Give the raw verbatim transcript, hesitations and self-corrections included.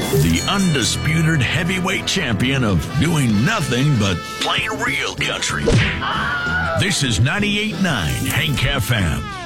The undisputed heavyweight champion of doing nothing but playing real country. This is ninety-eight point nine Hank F M.